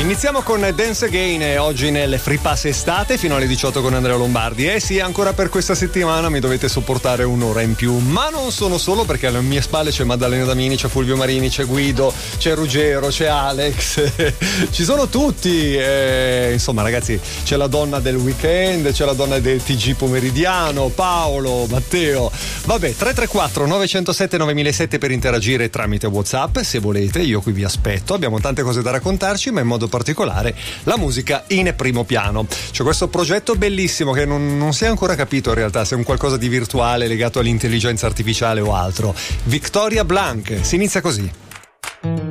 Iniziamo con Dance Again oggi nel Free Pass estate fino alle 18 con Andrea Lombardi. Sì, ancora per questa settimana mi dovete sopportare un'ora in più, ma non sono solo, perché alle mie spalle c'è Maddalena Damini, c'è Fulvio Marini, c'è Guido, c'è Ruggero, c'è Alex, ci sono tutti, insomma ragazzi, c'è la donna del weekend, c'è la donna del TG pomeridiano, Paolo, Matteo. Vabbè, 334 907 9007 per interagire tramite WhatsApp se volete, io qui vi aspetto, abbiamo tante cose da raccontarci, ma in modo particolare la musica in primo piano. C'è questo progetto bellissimo che non si è ancora capito in realtà se è un qualcosa di virtuale legato all'intelligenza artificiale o altro. Victoria Blanc, si inizia così.